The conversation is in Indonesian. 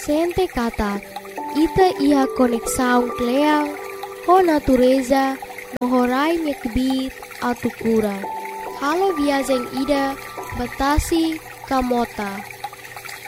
sente kata ita iha konek saung kleang ho natureza nohorai mekbit atukura. Halo viajeng ida batasi kamota.